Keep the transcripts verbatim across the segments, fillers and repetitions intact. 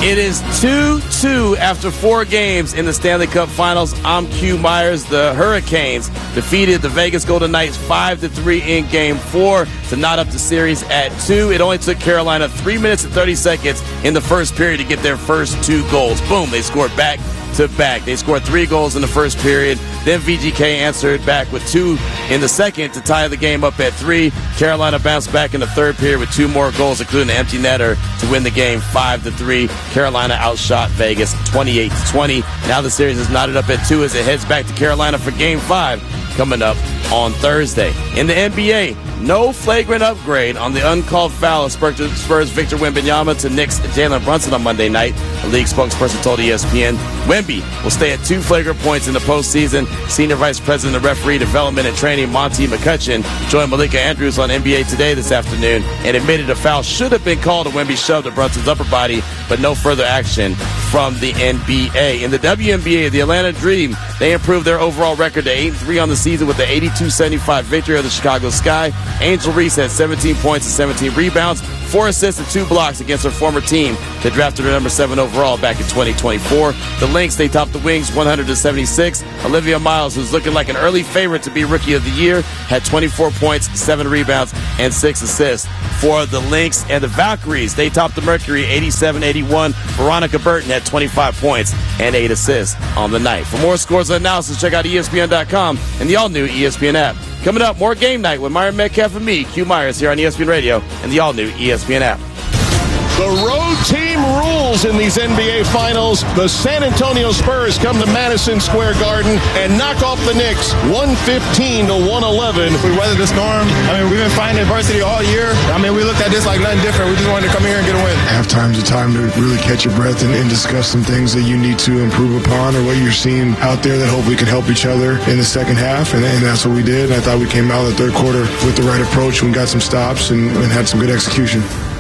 It is two two after four games in the Stanley Cup Finals. I'm Q Myers. The Hurricanes defeated the Vegas Golden Knights five to three in Game four to knot up the series at two. It only took Carolina three minutes and thirty seconds in the first period to get their first two goals. Boom, they scored back to back. They scored three goals in the first period. Then V G K answered back with two in the second to tie the game up at three. Carolina bounced back in the third period with two more goals, including an empty netter, to win the game five to three. Carolina outshot Vegas twenty-eight to twenty. Now the series is knotted up at two as it heads back to Carolina for Game five coming up on Thursday. In the N B A, no flagrant upgrade on the uncalled foul of Spurs Victor Wembanyama to Knicks Jalen Brunson on Monday night. The league spokesperson told E S P N Wemby will stay at two flagrant points in the postseason. Senior Vice President of Referee Development and Training Monty McCutcheon joined Malika Andrews on N B A Today this afternoon and admitted a foul should have been called. A Wemby shoved at Brunson's upper body, but no further action from the N B A. In the W N B A, the Atlanta Dream, they improved their overall record to eight and three on the season with the eighty-two seventy-five victory of the Chicago Sky. Angel Reese had seventeen points and seventeen rebounds, four assists and two blocks against her former team that drafted her number seven overall back in twenty twenty-four. The Lynx, they topped the Wings one hundred to seventy-six. Olivia Miles, who's looking like an early favorite to be Rookie of the Year, had twenty-four points, seven rebounds, and six assists for the Lynx. And the Valkyries, they topped the Mercury eighty-seven eighty-one. Veronica Burton had twenty-five points and eight assists on the night. For more scores and analysis, check out E S P N dot com and the all-new E S P N app. Coming up, more Game Night with Myron Metcalf and me, Q Myers, here on E S P N Radio and the all-new E S P N app. The road team rules in these N B A Finals. The San Antonio Spurs come to Madison Square Garden and knock off the Knicks one fifteen to one eleven. We weathered the storm. I mean, we've been fighting adversity all year. I mean, we looked at this like nothing different. We just wanted to come here and get a win. Halftime's a time to really catch your breath and, and discuss some things that you need to improve upon or what you're seeing out there that hopefully can help each other in the second half. And, and that's what we did. And I thought we came out of the third quarter with the right approach and got some stops and, and had some good execution.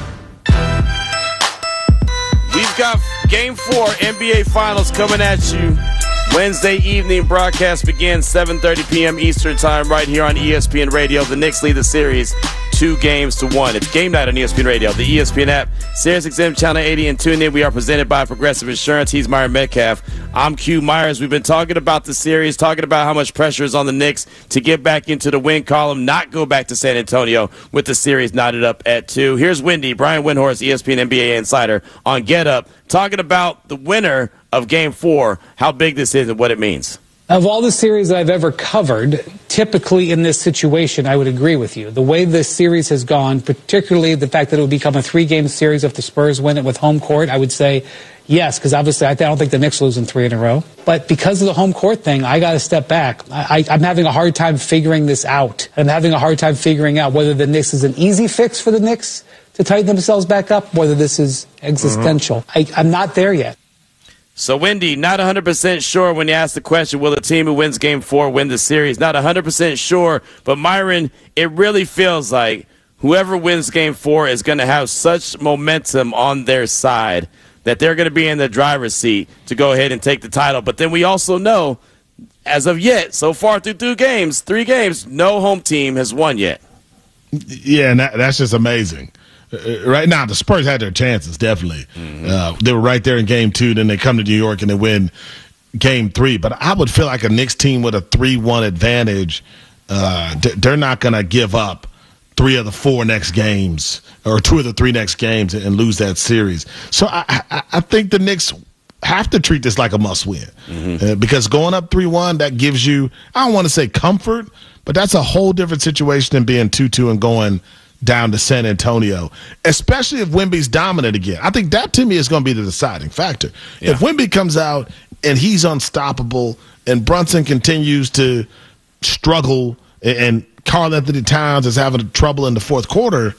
We've got Game four N B A Finals coming at you. Wednesday evening broadcast begins seven thirty p.m. Eastern Time right here on E S P N Radio. The Knicks lead the series two games to one. It's Game Night on E S P N Radio, the E S P N app, SiriusXM Channel eighty, and tune in. We are presented by Progressive Insurance. He's Myron Metcalf. I'm Q Myers. We've been talking about the series, talking about how much pressure is on the Knicks to get back into the win column, not go back to San Antonio with the series knotted up at two. Here's Wendy, Brian Windhorst, E S P N N B A Insider on Get Up, talking about the winner of Game four, how big this is and what it means. Of all the series that I've ever covered, typically in this situation, I would agree with you. The way this series has gone, particularly the fact that it would become a three-game series if the Spurs win it with home court, I would say yes, because obviously I don't think the Knicks lose in three in a row. But because of the home court thing, I got to step back. I, I'm having a hard time figuring this out. I'm having a hard time figuring out whether the Knicks is an easy fix for the Knicks to tighten themselves back up, whether this is existential. Mm-hmm. I, I'm not there yet. So, Wendy, not one hundred percent sure when you ask the question, will the team who wins Game four win the series? Not one hundred percent sure, but Myron, it really feels like whoever wins Game four is going to have such momentum on their side that they're going to be in the driver's seat to go ahead and take the title. But then we also know, as of yet, so far through two games, three games, no home team has won yet. Yeah, and that, that's just amazing. Uh, right now, the Spurs had their chances, definitely. Mm-hmm. Uh, they were right there in Game two. Then they come to New York and they win Game three. But I would feel like a Knicks team with a three one advantage, uh, they're not going to give up three of the four next games or two of the three next games and lose that series. So I, I, I think the Knicks have to treat this like a must-win. Mm-hmm. uh, because going up three one, that gives you, I don't want to say comfort, but that's a whole different situation than being two two and going – down to San Antonio, especially if Wemby's dominant again. I think that, to me, is going to be the deciding factor. Yeah. If Wemby comes out and he's unstoppable and Brunson continues to struggle and Karl-Anthony Towns is having trouble in the fourth quarter,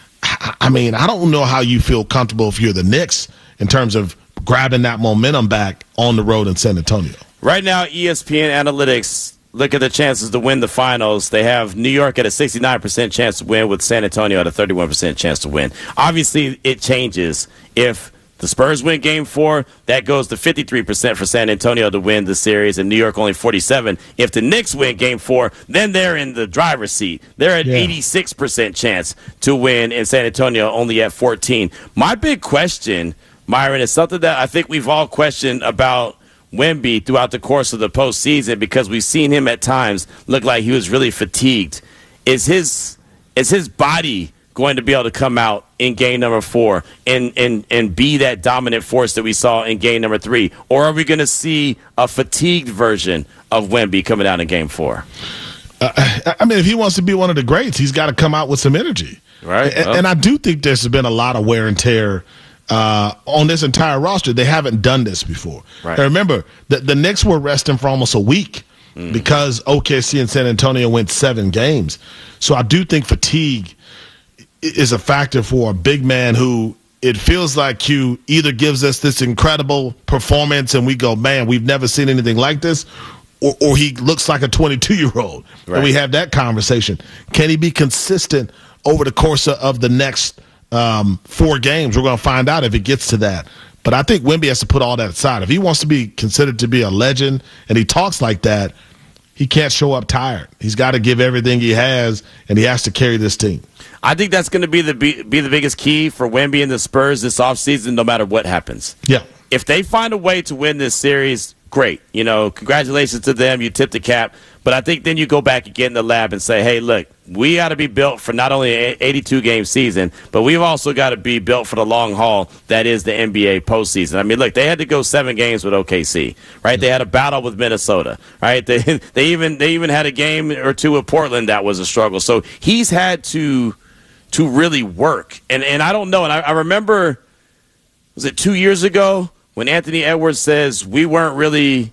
I mean, I don't know how you feel comfortable if you're the Knicks in terms of grabbing that momentum back on the road in San Antonio. Right now, E S P N Analytics, look at the chances to win the finals. They have New York at a sixty-nine percent chance to win with San Antonio at a thirty-one percent chance to win. Obviously, it changes. If the Spurs win Game four, that goes to fifty-three percent for San Antonio to win the series, and New York only forty-seven. If the Knicks win Game four, then they're in the driver's seat. They're at yeah. eighty-six percent chance to win, and San Antonio only at fourteen. My big question Myron, is something that I think we've all questioned about Wemby throughout the course of the postseason because we've seen him at times look like he was really fatigued. Is his is his body going to be able to come out in game number four and, and, and be that dominant force that we saw in game number three? Or are we going to see a fatigued version of Wemby coming out in game four? Uh, I mean, if he wants to be one of the greats, he's got to come out with some energy. Right. And, oh. and I do think there's been a lot of wear and tear uh, on this entire roster. They haven't done this before. Right. And remember, the, the Knicks were resting for almost a week mm. because O K C and San Antonio went seven games. So I do think fatigue is a factor for a big man who it feels like Q either gives us this incredible performance and we go, man, we've never seen anything like this, or, or he looks like a twenty-two-year-old. Right. And we have that conversation. Can he be consistent over the course of the next um, four games? We're going to find out if it gets to that. But I think Wemby has to put all that aside. If he wants to be considered to be a legend and he talks like that, he can't show up tired. He's got to give everything he has, and he has to carry this team. I think that's going to be the be, be the biggest key for Wemby and the Spurs this offseason, no matter what happens. Yeah. If they find a way to win this series, great. You know, congratulations to them. You tip the cap. But I think then you go back and get in the lab and say, hey, look, we got to be built for not only an eighty-two game season, but we've also got to be built for the long haul that is the N B A postseason. I mean, look, they had to go seven games with O K C, right? They had a battle with Minnesota, right? They they even they even had a game or two with Portland that was a struggle. So he's had to to really work. And and I don't know. And I, I remember, was it two years ago when Anthony Edwards says we weren't really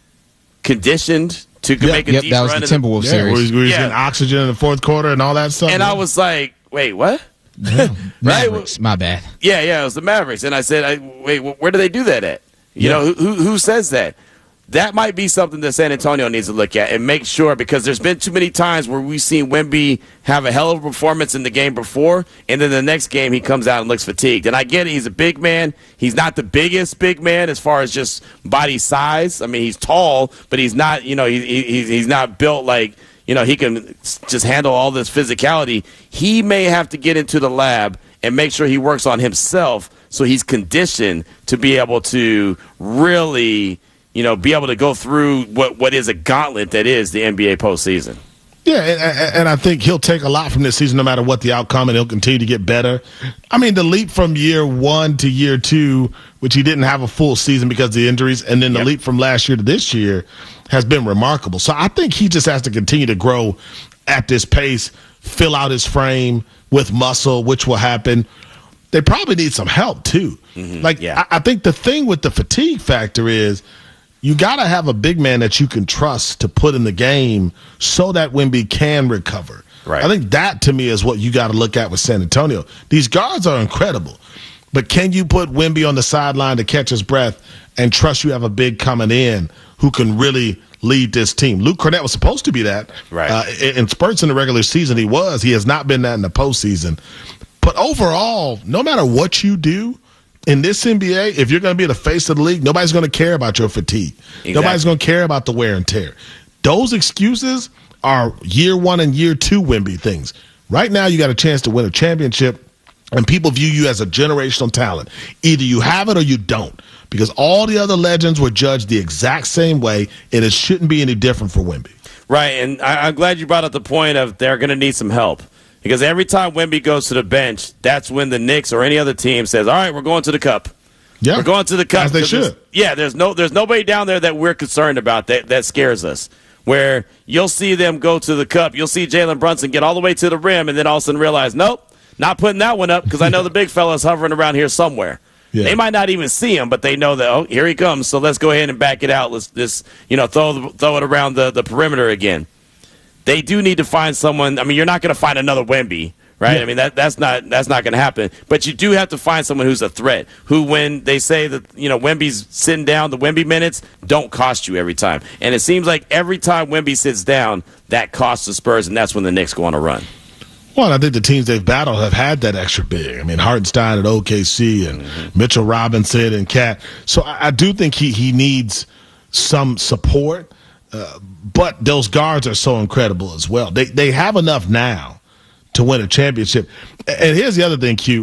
conditioned to yep, make a yep, deep that was run the Timberwolves Yeah, series. where he's, where he's Yeah. getting oxygen in the fourth quarter and all that stuff. And I was like, wait, what? Yeah. Right? Mavericks, my bad. Yeah, yeah, it was the Mavericks. And I said, I, wait, where do they do that at? You Yeah. know, who, who says that? That might be something that San Antonio needs to look at and make sure, because there's been too many times where we've seen Wemby have a hell of a performance in the game before, and then the next game he comes out and looks fatigued. And I get it, he's a big man. He's not the biggest big man as far as just body size. I mean, he's tall, but he's not, you know, he, he, he's not built like, you know, he can just handle all this physicality. He may have to get into the lab and make sure he works on himself so he's conditioned to be able to really, you know, be able to go through what, what is a gauntlet that is the N B A postseason. Yeah, and, and I think he'll take a lot from this season no matter what the outcome, and he'll continue to get better. I mean, the leap from year one to year two, which he didn't have a full season because of the injuries, and then the Yep. leap from last year to this year has been remarkable. So I think he just has to continue to grow at this pace, fill out his frame with muscle, which will happen. They probably need some help, too. Mm-hmm. Like, Yeah. I, I think the thing with the fatigue factor is you got to have a big man that you can trust to put in the game so that Wemby can recover. Right. I think that, to me, is what you got to look at with San Antonio. These guards are incredible, but can you put Wemby on the sideline to catch his breath and trust you have a big coming in who can really lead this team? Luke Cornett was supposed to be that. Right. Uh, in, in spurts in the regular season, he was. He has not been that in the postseason. But overall, no matter what you do, in this N B A, if you're going to be the face of the league, nobody's going to care about your fatigue. Exactly. Nobody's going to care about the wear and tear. Those excuses are year one and year two Wemby things. Right now, you got a chance to win a championship, and people view you as a generational talent. Either you have it or you don't, because all the other legends were judged the exact same way, and it shouldn't be any different for Wemby. Right, and I, I'm glad you brought up the point of they're going to need some help. Because every time Wemby goes to the bench, that's when the Knicks or any other team says, all right, we're going to the cup. Yeah. We're going to the cup. As they 'Cause there's- should. Yeah, there's no there's nobody down there that we're concerned about that, that scares us. Where you'll see them go to the cup. You'll see Jalen Brunson get all the way to the rim and then all of a sudden realize, nope, not putting that one up because I know the big fella's hovering around here somewhere. Yeah. They might not even see him, but they know that, oh, here he comes, so let's go ahead and back it out. Let's just, you know, throw, throw it around the, the perimeter again. They do need to find someone. I mean, you're not going to find another Wemby. Right, Yeah. I mean that that's not that's not going to happen. But you do have to find someone who's a threat. Who, when they say that you know Wemby's sitting down, the Wemby minutes don't cost you every time. And it seems like every time Wemby sits down, that costs the Spurs, and that's when the Knicks go on a run. Well, I think the teams they've battled have had that extra big. I mean, Hartenstein at O K C and mm-hmm. Mitchell Robinson and Cat. So I, I do think he he needs some support. Uh, but those guards are so incredible as well. They they have enough now to win a championship. And here's the other thing, Q.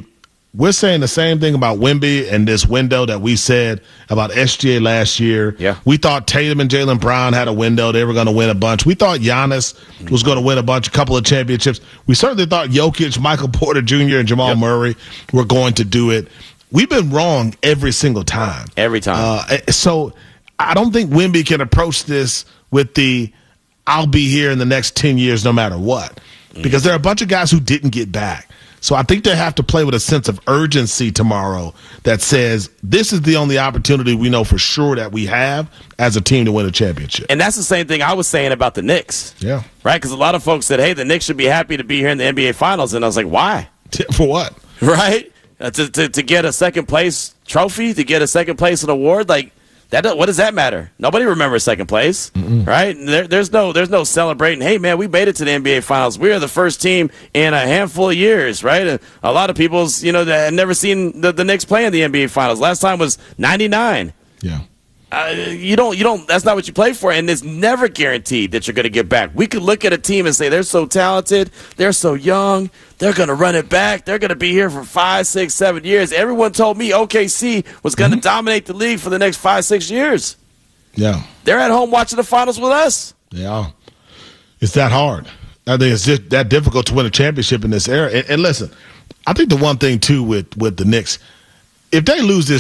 we're saying the same thing about Wemby and this window that we said about S G A last year. Yeah. We thought Tatum and Jaylen Brown had a window. They were going to win a bunch. We thought Giannis was going to win a bunch, a couple of championships. We certainly thought Jokic, Michael Porter Junior, and Jamal yep. Murray were going to do it. We've been wrong every single time. Every time. Uh, so I don't think Wemby can approach this with the I'll be here in the next ten years no matter what. Because there are a bunch of guys who didn't get back. So I think they have to play with a sense of urgency tomorrow that says this is the only opportunity we know for sure that we have as a team to win a championship. And that's the same thing I was saying about the Knicks. Yeah. Right? Because a lot of folks said, hey, the Knicks should be happy to be here in the N B A Finals. And I was like, why? For what? Right? Uh, to, to to get a second place trophy, to get a second place award, like that. What does that matter? Nobody remembers second place, Mm-mm. right? There, there's no there's no celebrating. Hey man, we made it to the N B A Finals. We are the first team in a handful of years, right? A, a lot of people's you know that had never seen the, the Knicks play in the N B A Finals. Last time was ninety-nine. Yeah. Uh, you don't, you don't, that's not what you play for, and it's never guaranteed that you're going to get back. We could look at a team and say, they're so talented, they're so young, they're going to run it back, they're going to be here for five, six, seven years. Everyone told me O K C was going to mm-hmm. dominate the league for the next five, six years. Yeah. They're at home watching the finals with us. Yeah. It's that hard. I think it's just that difficult to win a championship in this era. And, and listen, I think the one thing, too, with, with the Knicks, if they lose this